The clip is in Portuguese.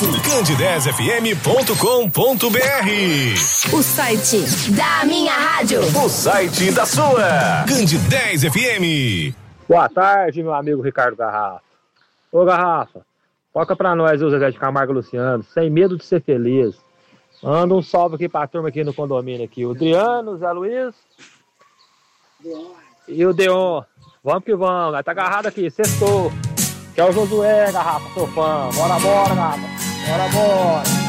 Acesse candidezfm.com.br, o site da minha rádio, o site da sua Candidez FM. Boa tarde, meu amigo Ricardo Garrafa. Ô Garrafa, toca pra nós o Zezé de Camargo e Luciano, Sem Medo de Ser Feliz. Manda um salve aqui pra turma aqui no condomínio aqui. O Adriano, o Zé Luiz e o Deon. Vamos que vamos, vai tá agarrado aqui, sextou. Que é o Josué, Garrafa, sou fã. Bora, Garrafa. Bora.